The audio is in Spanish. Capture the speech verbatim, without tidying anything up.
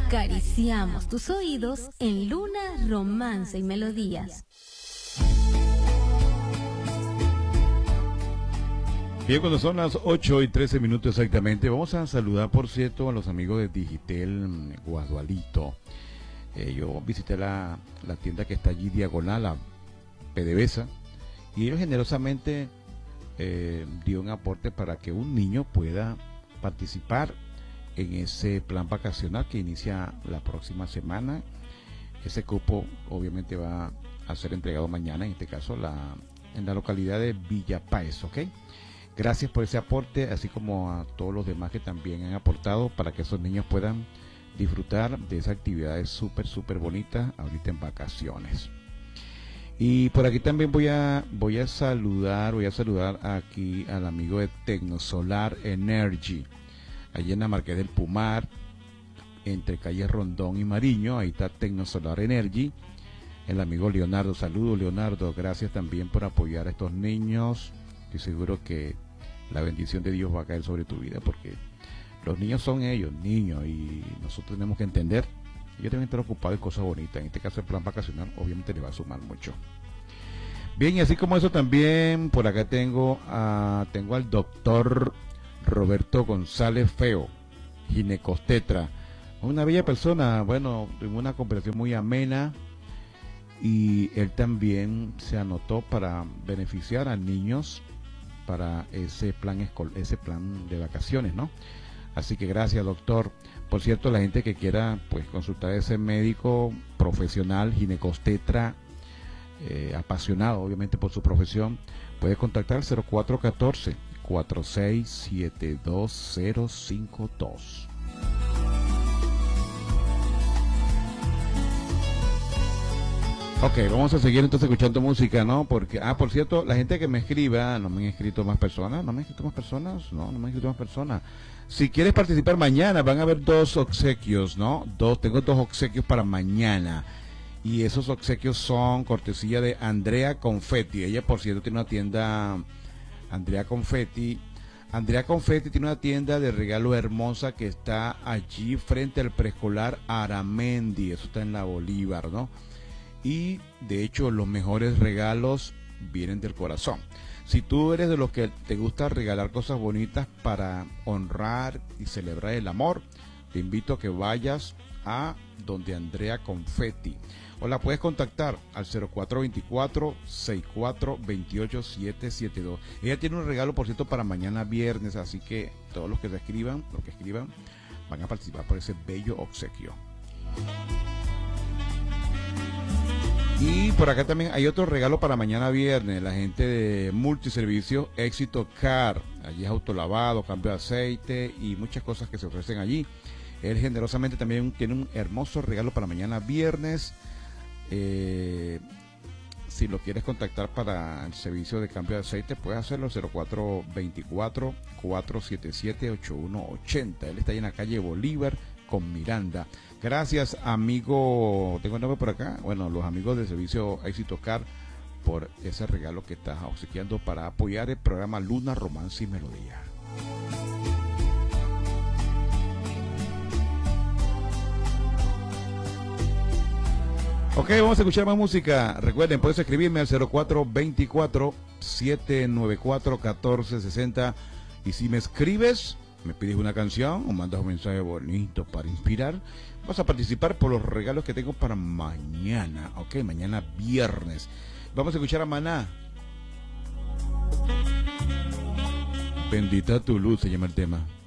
Acariciamos tus oídos en Luna, Romance y Melodías. Bien, cuando son las ocho y trece minutos exactamente, vamos a saludar, por cierto, a los amigos de Digitel Guadualito. Eh, yo visité la, la tienda que está allí diagonal a PDVSA, y ellos generosamente eh, dio un aporte para que un niño pueda participar en ese plan vacacional que inicia la próxima semana. Ese cupo obviamente va a ser entregado mañana, en este caso la, en la localidad de Villa Páez, ¿ok? Gracias por ese aporte, así como a todos los demás que también han aportado para que esos niños puedan disfrutar de esas actividades súper, súper bonitas ahorita en vacaciones. Y por aquí también voy a voy a saludar, voy a saludar aquí al amigo de Tecnosolar Energy, allí en la Marqués del Pumar, entre calles Rondón y Mariño. Ahí está Tecnosolar Energy, el amigo Leonardo. Saludos, Leonardo, gracias también por apoyar a estos niños. Estoy seguro que la bendición de Dios va a caer sobre tu vida, porque los niños son ellos, niños, y nosotros tenemos que entender. Ellos deben estar ocupados en cosas bonitas. En este caso el plan vacacional obviamente le va a sumar mucho. Bien, y así como eso también por acá tengo a, tengo al doctor Roberto González Feo, ginecostetra, una bella persona. Bueno, tuvimos una conversación muy amena, y él también se anotó para beneficiar a niños para ese plan escol ese plan de vacaciones, ¿no? Así que gracias, doctor. Por cierto, la gente que quiera pues consultar a ese médico profesional, ginecostetra, eh, apasionado obviamente por su profesión, puede contactar al cero cuatro uno cuatro, cuatro seis siete dos cero cinco dos. Ok, vamos a seguir entonces escuchando música, ¿no? Porque, ah, por cierto, la gente que me escriba, no me han escrito más personas, no me han escrito más personas, no, no me han escrito más personas. Si quieres participar mañana, van a haber dos obsequios, ¿no? Dos, tengo dos obsequios para mañana. Y esos obsequios son cortesía de Andrea Confetti. Ella, por cierto, tiene una tienda, Andrea Confetti. Andrea Confetti tiene una tienda de regalo hermosa que está allí frente al preescolar Aramendi. Eso está en la Bolívar, ¿no? Y de hecho los mejores regalos vienen del corazón. Si tú eres de los que te gusta regalar cosas bonitas para honrar y celebrar el amor, te invito a que vayas a donde Andrea Confetti, o la puedes contactar al cero cuatro dos cuatro, seis cuatro dos ocho siete siete dos. Ella tiene un regalo, por cierto, para mañana viernes, así que todos los que se escriban, los que escriban, van a participar por ese bello obsequio. Y por acá también hay otro regalo para mañana viernes. La gente de Multiservicio Éxito Car, allí es autolavado, cambio de aceite y muchas cosas que se ofrecen allí. Él generosamente también tiene un hermoso regalo para mañana viernes. Eh, si lo quieres contactar para el servicio de cambio de aceite, puedes hacerlo cero cuatro dos cuatro, cuatro siete siete, ocho uno ocho cero. Él está ahí en la calle Bolívar con Miranda. Gracias, amigo, tengo el nombre por acá, bueno, los amigos del servicio Éxito Car, por ese regalo que estás obsequiando para apoyar el programa Luna, Romance y Melodía. Ok, vamos a escuchar más música. Recuerden, puedes escribirme al cero cuatro dos cuatro, siete nueve cuatro, uno cuatro seis cero, y si me escribes, me pides una canción o mandas un mensaje bonito para inspirar, vas a participar por los regalos que tengo para mañana, ok, mañana viernes. Vamos a escuchar a Maná. Bendita tu luz se llama el tema.